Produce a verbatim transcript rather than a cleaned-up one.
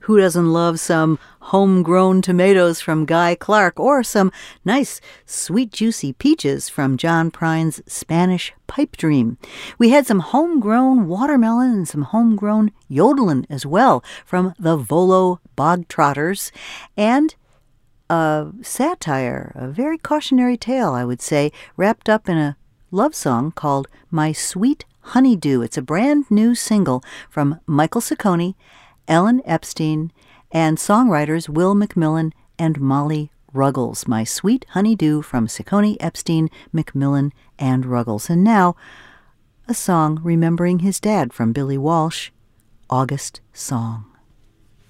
Who doesn't love some homegrown tomatoes from Guy Clark, or some nice, sweet, juicy peaches from John Prine's Spanish Pipe Dream? We had some homegrown watermelon and some homegrown yodelin as well from the Volo Bog Trotters, and a satire, a very cautionary tale, I would say, wrapped up in a love song called My Sweet Honeydew. It's a brand new single from Michael Ciccone, Ellen Epstein, and songwriters Will McMillan and Molly Ruggles. My Sweet Honeydew from Ciccone, Epstein, McMillan, and Ruggles. And now, a song remembering his dad from Billy Walsh, August Song.